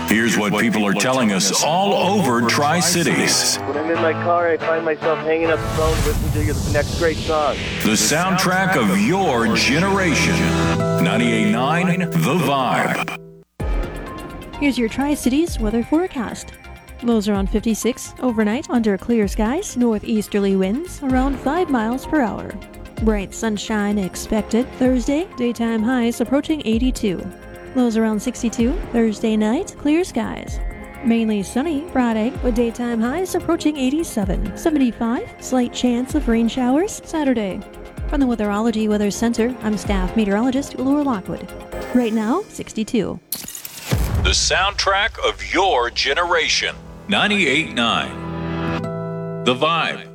Here's what people are telling us all over Tri-Cities. When I'm in my car, I find myself hanging up the phone listening to the next great song. The soundtrack of your generation. 98.9 The Vibe. Here's your Tri-Cities weather forecast. Lows around 56 overnight under clear skies, northeasterly winds around 5 miles per hour. Bright sunshine expected Thursday, daytime highs approaching 82. Lows around 62 Thursday night, clear skies. Mainly sunny Friday with daytime highs approaching 87. 75, slight chance of rain showers Saturday. From the Weatherology Weather Center, I'm staff meteorologist Laura Lockwood. Right now, 62. The soundtrack of your generation. 98.9 The Vibe.